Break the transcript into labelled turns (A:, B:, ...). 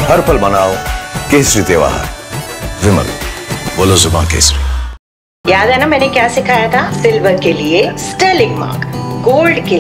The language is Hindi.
A: हर पल मनाओ केसरी त्योहार। विमल, बोलो जुबान केसरी।
B: याद है ना मैंने क्या सिखाया था? सिल्वर के लिए स्टर्लिंग मार्क, गोल्ड के